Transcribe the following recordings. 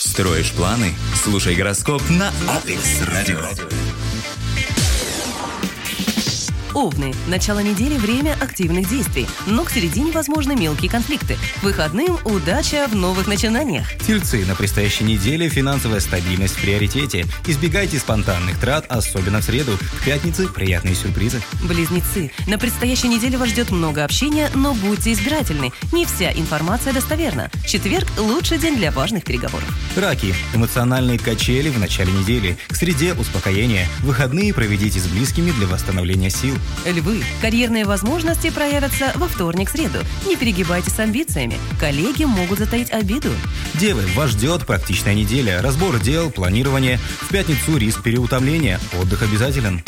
Строишь планы? Слушай гороскоп на Апекс Радио. Овны. Начало недели – время активных действий, но к середине возможны мелкие конфликты. К выходным – удача в новых начинаниях. Тельцы. На предстоящей неделе финансовая стабильность в приоритете. Избегайте спонтанных трат, особенно в среду. В пятницу – приятные сюрпризы. Близнецы. На предстоящей неделе вас ждет много общения, но будьте избирательны. Не вся информация достоверна. Четверг – лучший день для важных переговоров. Раки. Эмоциональные качели в начале недели. К среде – успокоение. Выходные проведите с близкими для восстановления сил. Львы. Карьерные возможности проявятся во вторник-среду. Не перегибайте с амбициями. Коллеги могут затаить обиду. Девы. Вас ждет практичная неделя. Разбор дел, планирование. В пятницу риск переутомления. Отдых обязателен.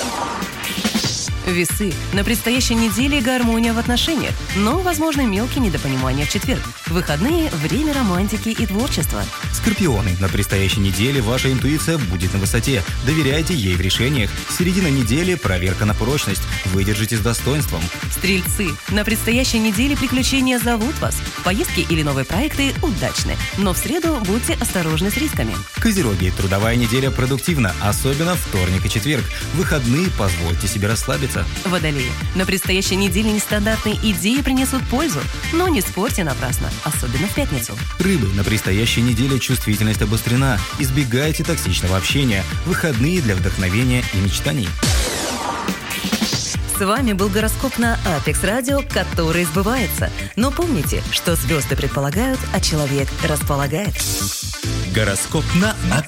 Весы. На предстоящей неделе гармония в отношениях, но возможны мелкие недопонимания в четверг. В выходные – время романтики и творчества. Скорпионы. На предстоящей неделе ваша интуиция будет на высоте. Доверяйте ей в решениях. Середина недели – проверка на прочность. Выдержите с достоинством. Стрельцы. На предстоящей неделе приключения зовут вас. Поездки или новые проекты удачны, но в среду будьте осторожны с рисками. Козероги. Трудовая неделя продуктивна, особенно вторник и четверг. В выходные позвольте себе расслабиться. Водолеи. На предстоящей неделе нестандартные идеи принесут пользу, но не спорьте напрасно, особенно в пятницу. Рыбы. На предстоящей неделе чувствительность обострена. Избегайте токсичного общения. Выходные для вдохновения и мечтаний. С вами был гороскоп на Апекс Радио, который сбывается. Но помните, что звезды предполагают, а человек располагает. Гороскоп на Апекс.